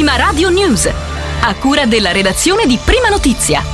Prima Radio News, a cura della redazione di Prima Notizia.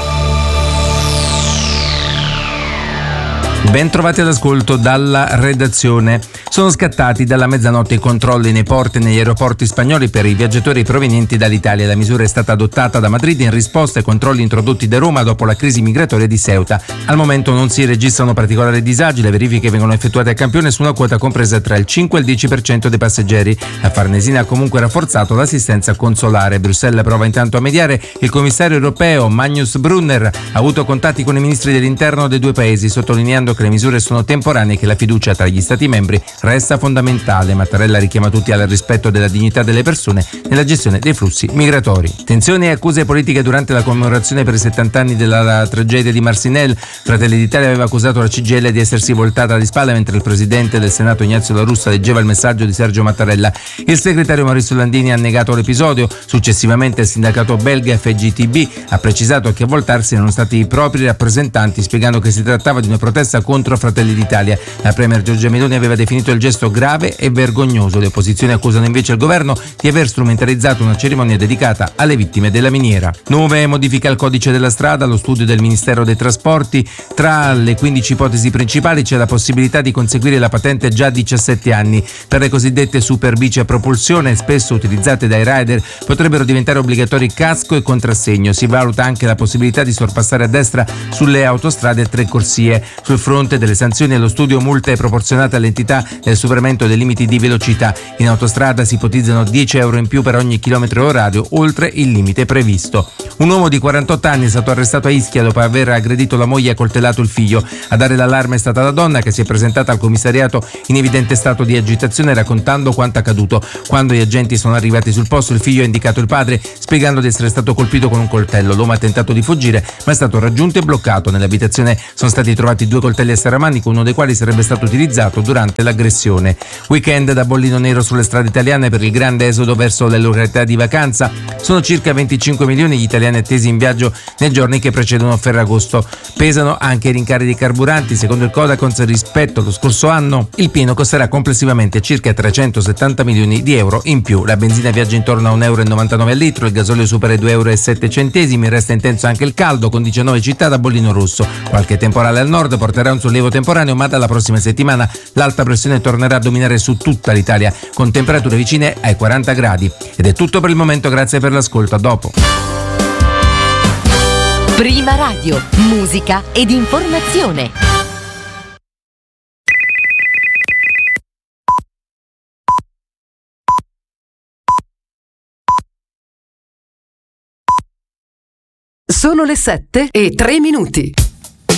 Ben trovati all'ascolto dalla redazione. Sono scattati dalla mezzanotte i controlli nei porti e negli aeroporti spagnoli per i viaggiatori provenienti dall'Italia. La misura è stata adottata da Madrid in risposta ai controlli introdotti da Roma dopo la crisi migratoria di Ceuta. Al momento non si registrano particolari disagi, le verifiche vengono effettuate a campione su una quota compresa tra il 5 e il 10% dei passeggeri. La Farnesina ha comunque rafforzato l'assistenza consolare. Bruxelles prova intanto a mediare. Il commissario europeo Magnus Brunner ha avuto contatti con i ministri dell'interno dei due paesi, sottolineando che le misure sono temporanee e che la fiducia tra gli Stati membri resta fondamentale. Mattarella richiama tutti al rispetto della dignità delle persone nella gestione dei flussi migratori. Tensioni e accuse politiche durante la commemorazione per i 70 anni della tragedia di Marcinelle. Fratelli d'Italia aveva accusato la CGIL di essersi voltata di spalla mentre il presidente del Senato Ignazio La Russa leggeva il messaggio di Sergio Mattarella. Il segretario Maurizio Landini ha negato l'episodio. Successivamente il sindacato belga FGTB ha precisato che a voltarsi erano stati i propri rappresentanti, spiegando che si trattava di una protesta contro Fratelli d'Italia. La premier Giorgia Meloni aveva definito il gesto grave e vergognoso. Le opposizioni accusano invece il governo di aver strumentalizzato una cerimonia dedicata alle vittime della miniera. Nuove modifiche al codice della strada, lo studio del Ministero dei Trasporti. Tra le 15 ipotesi principali c'è la possibilità di conseguire la patente già a 17 anni. Per le cosiddette superbici a propulsione, spesso utilizzate dai rider, potrebbero diventare obbligatori casco e contrassegno. Si valuta anche la possibilità di sorpassare a destra sulle autostrade a 3 corsie. Sul fronte delle sanzioni, allo studio multe proporzionate all'entità del superamento dei limiti di velocità. In autostrada si ipotizzano 10 euro in più per ogni chilometro orario oltre il limite previsto. Un uomo di 48 anni è stato arrestato a Ischia dopo aver aggredito la moglie e accoltellato il figlio. A dare l'allarme è stata la donna, che si è presentata al commissariato in evidente stato di agitazione, raccontando quanto accaduto. Quando gli agenti sono arrivati sul posto, il figlio ha indicato il padre, spiegando di essere stato colpito con un coltello. L'uomo ha tentato di fuggire, ma è stato raggiunto e bloccato. Nell'abitazione sono stati trovati 2 coltelli a serramanico, uno dei quali sarebbe stato utilizzato durante l'aggressione. Weekend da bollino nero sulle strade italiane per il grande esodo verso le località di vacanza. Sono circa 25 milioni gli italiani attesi in viaggio nei giorni che precedono Ferragosto. Pesano anche i rincari dei carburanti. Secondo il Codacons, rispetto allo scorso anno, il pieno costerà complessivamente circa 370 milioni di euro in più. La benzina viaggia intorno a 1,99 euro al litro, il gasolio supera i 2,07 euro. Resta intenso anche il caldo, con 19 città da bollino rosso. Qualche temporale al nord porterà un sollievo temporaneo, ma dalla prossima settimana l'alta pressione tornerà a dominare su tutta l'Italia, con temperature vicine ai 40 gradi. Ed è tutto per il momento, grazie per l'ascolto, a dopo. Prima Radio, musica ed informazione. Sono le 7:03.